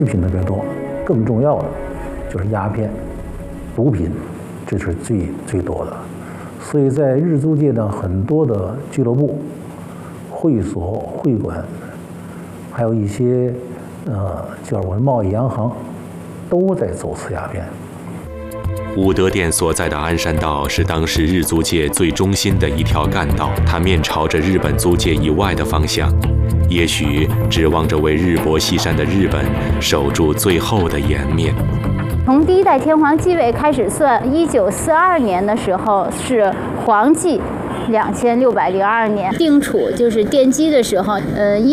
品特别多，更重要的就是鸦片、毒品，这是最多的。所以在日租界呢，很多的俱乐部、会所、会馆，还有一些叫我们贸易洋行，都在走私鸦片。 武德殿所在的鞍山道是当时日租界最中心的一条干道，它面朝着日本租界以外的方向，也许指望着为日薄西山的日本守住最后的颜面。 从第一代天皇继位开始算，1942年的时候是皇继2602年定处，就是奠基的时候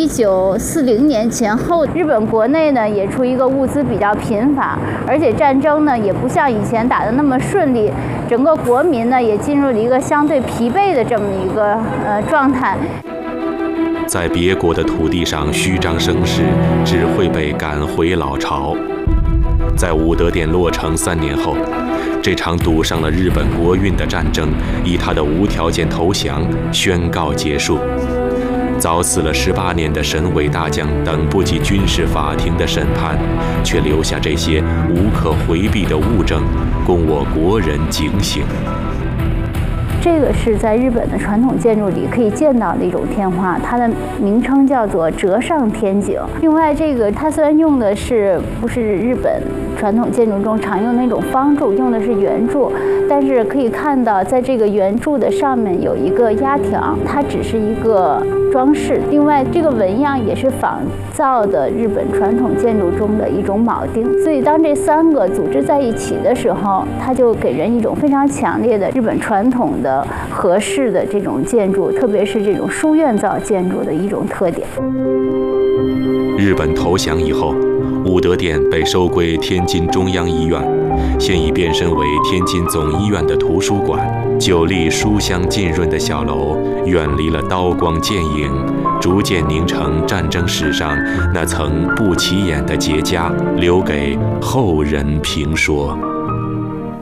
，1940年前后，日本国内呢也处于一个物资比较贫乏，而且战争呢也不像以前打得那么顺利，整个国民呢也进入了一个相对疲惫的这么一个状态。 在别国的土地上虚张声势，只会被赶回老巢。在武德殿落成3年后，这场赌上了日本国运的战争以他的无条件投降宣告结束。早死了18年的沈伟大将等不及军事法庭的审判，却留下这些无可回避的物证，供我国人警醒。 这个是在日本的传统建筑里可以见到的一种天花，它的名称叫做折上天井。另外，这个它虽然用的不是日本传统建筑中常用的那种方柱，用的是圆柱，但是可以看到，在这个圆柱的上面有一个压条，它只是一个装饰。另外，这个纹样也是仿造的日本传统建筑中的一种铆钉。所以，当这3个组织在一起的时候，它就给人一种非常强烈的日本传统的和式的这种建筑，特别是这种书院造建筑的一种特点。 日本投降以后，武德殿被收归天津中央医院，现已变身为天津总医院的图书馆。9立书香浸润的小楼，远离了刀光剑影，逐渐凝成战争史上那层不起眼的结痂，留给后人评说。